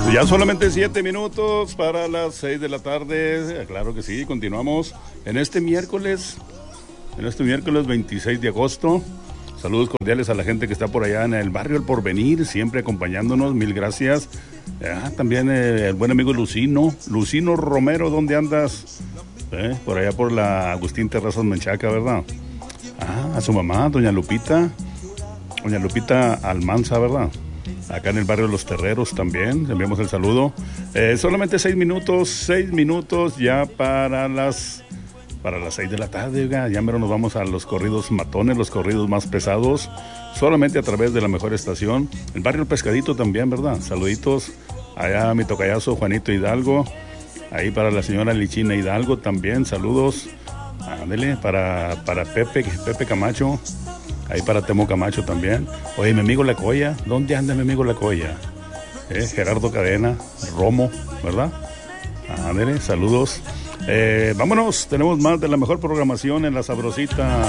Ya solamente 7 minutos para las 6 de la tarde. Claro que sí, continuamos en este miércoles 26 de agosto. Saludos cordiales a la gente que está por allá en el barrio El Porvenir, siempre acompañándonos, mil gracias. También el buen amigo Lucino Romero, ¿dónde andas? Por allá por la Agustín Terrazas Menchaca, ¿verdad? A su mamá, doña Lupita Almanza, ¿verdad? Acá en el barrio Los Terreros también, le enviamos el saludo. Solamente 6 minutos ya para las 6 de la tarde, oiga. Ya mero nos vamos a los corridos matones, los corridos más pesados, solamente a través de la mejor estación. El barrio El Pescadito también, ¿verdad? Saluditos allá a mi tocayazo Juanito Hidalgo, ahí para la señora Lichina Hidalgo también, saludos. Ándele, para Pepe Camacho, ahí para Temo Camacho también. Oye, mi amigo La Coya, ¿dónde anda mi amigo La Coya? Gerardo Cadena, Romo, ¿verdad? Ándele, saludos. Vámonos, tenemos más de la mejor programación en La Sabrosita.